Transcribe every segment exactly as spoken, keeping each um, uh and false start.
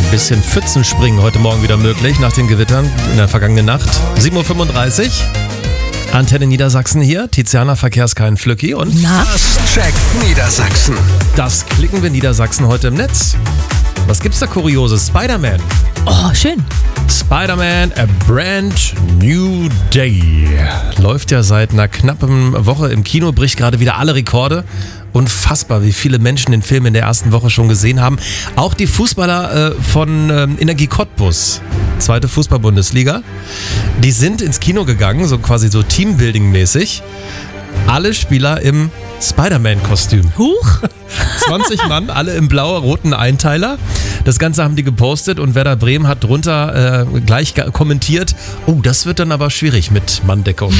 bisschen Pfützenspringen heute Morgen wieder möglich nach den Gewittern in der vergangenen Nacht. sieben Uhr fünfunddreißig. Antenne Niedersachsen hier. Tiziana Verkehrskein Flücki und Na? Check Niedersachsen. das klicken wir Niedersachsen heute im Netz. Was gibt's da Kurioses? Spider-Man. Oh, schön. Spider-Man, a brand new day. Läuft ja seit einer knappen Woche im Kino, bricht gerade wieder alle Rekorde. Unfassbar, wie viele Menschen den Film in der ersten Woche schon gesehen haben. Auch die Fußballer äh, von ähm, Energie Cottbus, zweite Fußball-Bundesliga, die sind ins Kino gegangen, so quasi so Teambuilding-mäßig. Alle Spieler im Spider-Man-Kostüm. Huch. zwanzig Mann, alle im blau-roten Einteiler. Das Ganze haben die gepostet und Werder Bremen hat drunter äh, gleich kommentiert, oh, das wird dann aber schwierig mit Manndeckung.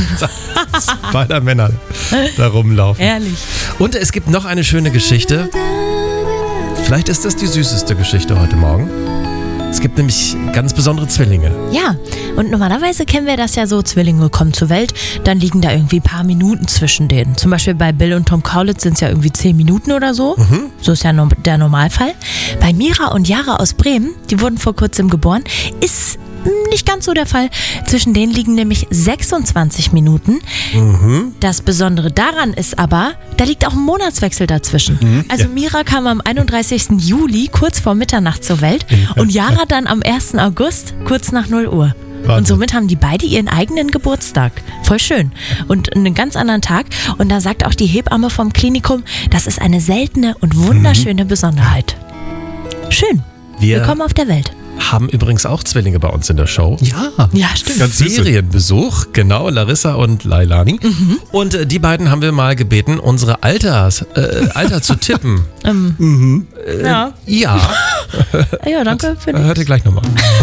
Spider-Männer da rumlaufen. Ehrlich. Und es gibt noch eine schöne Geschichte. Vielleicht ist das die süßeste Geschichte heute Morgen. Es gibt nämlich ganz besondere Zwillinge. Ja, und normalerweise kennen wir das ja so, Zwillinge kommen zur Welt, dann liegen da irgendwie ein paar Minuten zwischen denen. Zum Beispiel bei Bill und Tom Kaulitz sind es ja irgendwie zehn Minuten oder so. Mhm. So ist ja no- der Normalfall. Bei Mira und Yara aus Bremen, die wurden vor kurzem geboren, ist nicht ganz so der Fall. Zwischen denen liegen nämlich sechsundzwanzig Minuten. Mhm. Das Besondere daran ist aber, da liegt auch ein Monatswechsel dazwischen. Mhm. Also Mira kam am einunddreißigsten Juli kurz vor Mitternacht zur Welt und Yara dann am ersten August kurz nach null Uhr. Wahnsinn. Und somit haben die beide ihren eigenen Geburtstag. Voll schön. Und einen ganz anderen Tag. Und da sagt auch die Hebamme vom Klinikum, das ist eine seltene und wunderschöne Besonderheit. Schön. Wir Willkommen auf der Welt. haben übrigens auch Zwillinge bei uns in der Show. Ja. Ja, stimmt. Ganz süße. Ferienbesuch, genau, Larissa und Lailani. Mhm. Und äh, die beiden haben wir mal gebeten, unsere Alters, äh, Alter zu tippen. Ähm, Mhm. ja. Ja, ja, danke für hört ihr gleich nochmal.